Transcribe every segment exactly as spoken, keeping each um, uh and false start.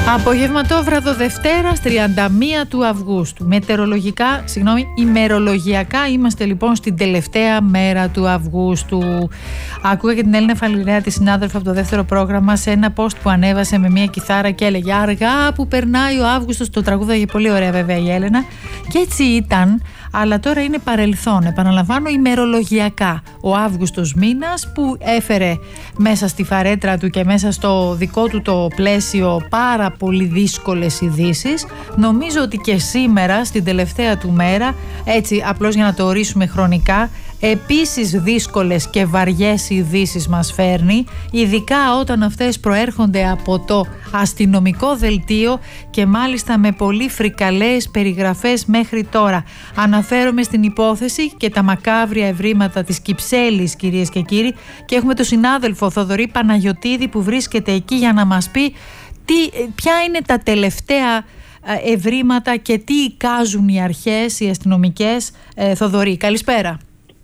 Απογευματόβραδο Δευτέρας, τριάντα μία του Αυγούστου. Μετεωρολογικά, συγγνώμη, ημερολογιακά είμαστε λοιπόν στην τελευταία μέρα του Αυγούστου. Άκουγα και την Έλληνα Φαλιρέα, τη συνάδελφα από το δεύτερο πρόγραμμα, σε ένα post που ανέβασε με μια κιθάρα και έλεγε «Αργά που περνάει ο Αύγουστος». Το τραγούδαγε πολύ ωραία βέβαια η Έλενα. Και έτσι ήταν, αλλά τώρα είναι παρελθόν. Επαναλαμβάνω, ημερολογιακά. Ο Αύγουστος μήνας που έφερε μέσα στη φαρέτρα του και μέσα στο δικό του το πλαίσιο πάρα πολύ δύσκολες ειδήσεις. Νομίζω ότι και σήμερα, στην τελευταία του μέρα, έτσι απλώς για να το ορίσουμε χρονικά, επίσης δύσκολες και βαριές ειδήσεις μας φέρνει, ειδικά όταν αυτές προέρχονται από το αστυνομικό δελτίο και μάλιστα με πολύ φρικαλές περιγραφές μέχρι τώρα. Αναφέρομαι στην υπόθεση και τα μακάβρια ευρήματα της Κυψέλης, κυρίες και κύριοι, και έχουμε τον συνάδελφο Θοδωρή Παναγιωτίδη που βρίσκεται εκεί για να μας πει τι, ποια είναι τα τελευταία ευρήματα και τι εικάζουν οι αρχές, οι αστυνομικές. ε, Θοδωρή, καλησπέρα.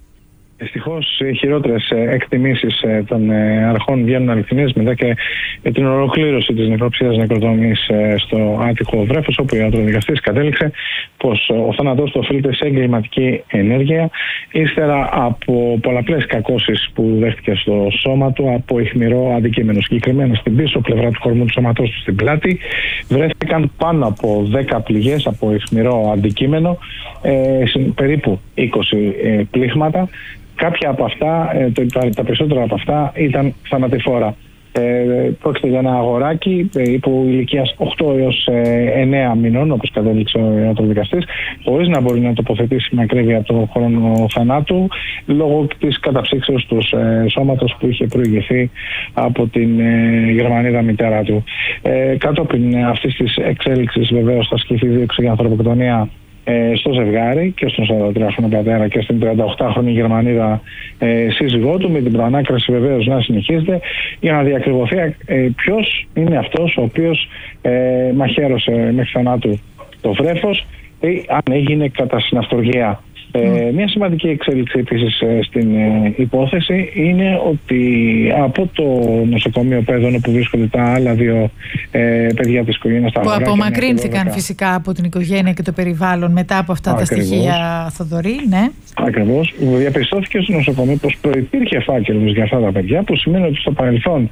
Δυστυχώς οι χειρότερες εκτιμήσεις των αρχών βγαίνουν αληθινές μετά και την ολοκλήρωση της νεκροψίας νεκροτομής στο Άττικο Βρέφος, όπου ο ιατροδικαστής κατέληξε πως ο θάνατός του οφείλεται σε εγκληματική ενέργεια ύστερα από πολλαπλές κακώσεις που δέχτηκε στο σώμα του από αιχμηρό αντικείμενο. Συγκεκριμένα στην πίσω πλευρά του κορμού του σώματός του, στην πλάτη, βρέθηκαν πάνω από δέκα πληγές από αιχμηρό αντικείμενο, ε, περίπου είκοσι ε, πλήγματα. Κάποια από αυτά, τα περισσότερα από αυτά ήταν θανατηφόρα. Ε, πρόκειται για ένα αγοράκι υπό ηλικίας οκτώ έως εννέα μηνών, όπως κατέληξε ο ιατροδικαστής, χωρίς να μπορεί να τοποθετήσει με ακρίβεια το χρόνο θανάτου, λόγω της καταψύξεως του ε, σώματος που είχε προηγηθεί από την ε, Γερμανίδα μητέρα του. Ε, κατόπιν αυτής της εξέλιξης, βεβαίως, θα ασκηθεί δίωξη για ανθρωποκτονία στο ζευγάρι και στον σαραντατριάχρονο πατέρα και στην τριανταοκτάχρονη Γερμανίδα ε, σύζυγό του, με την προανάκριση βεβαίως να συνεχίζεται, για να διακριβωθεί ε, ποιος είναι αυτός ο οποίος ε, μαχαίρωσε μέχρι θανάτου το Βρέφος ή αν έγινε κατά συναυτοργία. Ε, μια σημαντική εξέλιξη επίσης στην ε, υπόθεση είναι ότι από το νοσοκομείο Πέδων, όπου βρίσκονται τα άλλα δύο ε, παιδιά της οικογένειας, τα που αγοράκια, απομακρύνθηκαν φυσικά από την οικογένεια και το περιβάλλον μετά από αυτά Ακριβώς. τα στοιχεία, Θοδωρή, ναι. Ακριβώς. Διαπιστώθηκε στο νοσοκομείο πως προϋπήρχε φάκελος για αυτά τα παιδιά, που σημαίνει ότι στο παρελθόν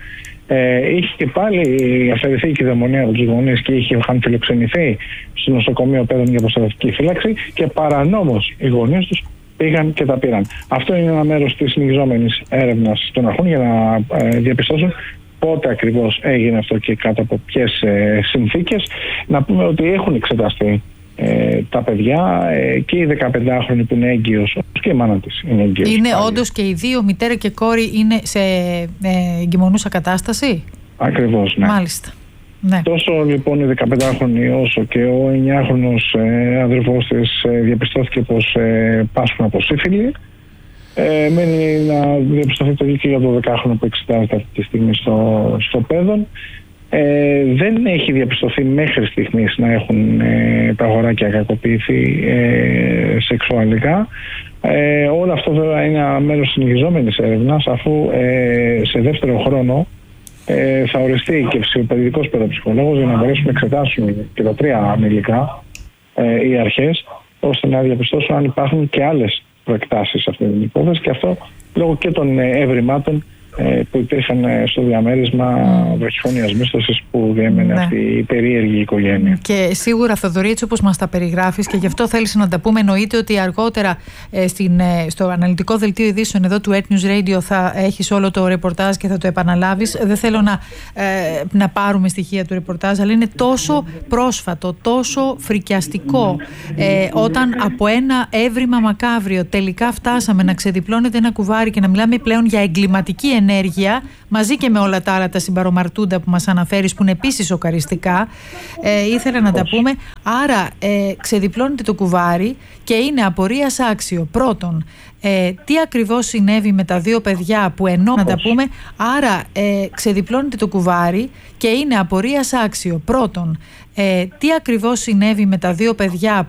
Ε, είχε και πάλι αφαιρεθεί η κυδαιμονία από τους γονείς και είχαν φιλοξενηθεί στο νοσοκομείο Πέδων για προστατευτική φύλαξη και παρανόμως οι γονείς τους πήγαν και τα πήραν. Αυτό είναι ένα μέρος της συνεχιζόμενης έρευνας των αρχών για να ε, διαπιστώσουν πότε ακριβώς έγινε αυτό και κάτω από ποιες ε, συνθήκες. Να πούμε ότι έχουν εξεταστεί Ε, τα παιδιά ε, και η δεκαπεντάχρονη που είναι έγκυος, και η μάνα της είναι έγκυος. Είναι όντως και οι δύο, μητέρα και κόρη, είναι σε ε, εγκυμονούσα κατάσταση? Ακριβώς, ναι. Μάλιστα. Ναι. Τόσο λοιπόν η δεκαπεντάχρονη όσο και ο εννιάχρονος ε, αδερφός της ε, διαπιστώθηκε πως ε, πάσχουν από σύφυλλη. Ε, μένει να διαπιστωθεί το ίδιο και για το δεκάχρονο που εξετάζεται αυτή τη στιγμή στο, στο Πέδον. Ε, δεν έχει διαπιστωθεί μέχρι στιγμής να έχουν ε, τα αγοράκια κακοποιηθεί ε, σεξουαλικά. Ε, όλο αυτό βέβαια είναι ένα μέρος συνεχιζόμενης έρευνας, αφού ε, σε δεύτερο χρόνο ε, θα οριστεί και παιδικός παιδοψυχολόγος για να μπορέσουν να εξετάσουν και τα τρία ανηλικά ε, οι αρχές, ώστε να διαπιστώσουν αν υπάρχουν και άλλες προεκτάσεις σε αυτή την υπόθεση, και αυτό λόγω και των ευρημάτων που υπήρχαν στο διαμέρισμα mm. βραχυχρόνιας μίσθωσης που διέμενε ναι. αυτή η περίεργη οικογένεια. Και σίγουρα, Θοδωρή, έτσι όπως μας τα περιγράφεις, και γι' αυτό θέλεις να τα πούμε, εννοείται ότι αργότερα ε, στην, ε, στο αναλυτικό δελτίο ειδήσεων εδώ του Earth News Radio θα έχεις όλο το ρεπορτάζ και θα το επαναλάβεις. Δεν θέλω να, ε, να πάρουμε στοιχεία του ρεπορτάζ, αλλά είναι τόσο πρόσφατο, τόσο φρικιαστικό, ε, όταν από ένα έβριμα μακάβριο τελικά φτάσαμε να ξεδιπλώνεται ένα κουβάρι και να μιλάμε πλέον για εγκληματική ενέργεια, μαζί και με όλα τα άλλα τα συμπαρομαρτούντα που μας αναφέρεις, που είναι επίσης σοκαριστικά. Ε, ήθελα να τα πούμε. Άρα ε, ξεδιπλώνεται το κουβάρι και είναι απορίας άξιο. Πρώτον, ε, τι ακριβώς συνέβη με τα δύο παιδιά που ενώ να τα πούμε. Άρα ε, ξεδιπλώνεται το κουβάρι και είναι απορίας άξιο. Πρώτον, ε, τι ακριβώς συνέβη με τα δύο παιδιά